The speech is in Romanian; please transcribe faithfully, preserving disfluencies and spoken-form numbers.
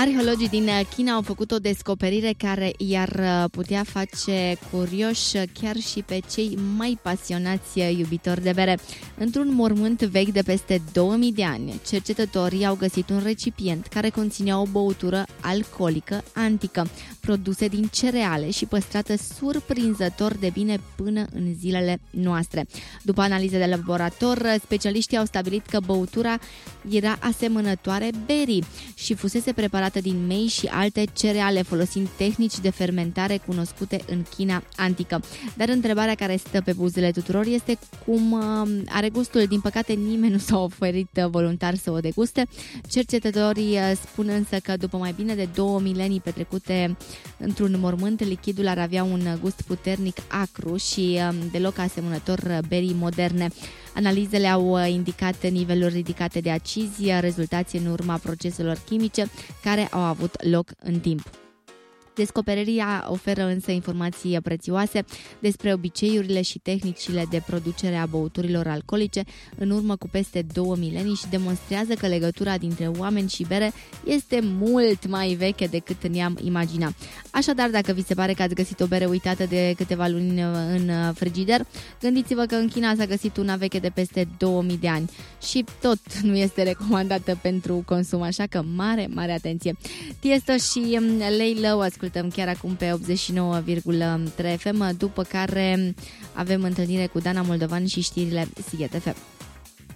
Arheologii din China au făcut o descoperire care i-ar putea face curioși chiar și pe cei mai pasionați iubitori de bere. Într-un mormânt vechi de peste două mii de ani, cercetătorii au găsit un recipient care conținea o băutură alcoolică antică, produse din cereale și păstrată surprinzător de bine până în zilele noastre. După analize de laborator, specialiștii au stabilit că băutura era asemănătoare berii și fusese preparată din mei și alte cereale, folosind tehnici de fermentare cunoscute în China antică. Dar întrebarea care stă pe buzele tuturor este cum are gustul. Din păcate, nimeni nu s-a oferit voluntar să o deguste. Cercetătorii spun însă că după mai bine de două milenii petrecute într-un mormânt, lichidul ar avea un gust puternic acru și deloc asemănător berii moderne. Analizele au indicat niveluri ridicate de acizie, rezultați în urma proceselor chimice care au avut loc în timp. Descoperirea oferă însă informații prețioase despre obiceiurile și tehnicile de producere a băuturilor alcoolice în urmă cu peste două milenii și demonstrează că legătura dintre oameni și bere este mult mai veche decât ne-am imagina. Așadar, dacă vi se pare că ați găsit o bere uitată de câteva luni în frigider, gândiți-vă că în China s-a găsit una veche de peste două mii de ani și tot nu este recomandată pentru consum, așa că mare, mare atenție. Tiesto și Lay Low ascultăm chiar acum pe optzeci și nouă virgulă trei F M, după care avem întâlnire cu Dana Moldovan și știrile Sighet F M.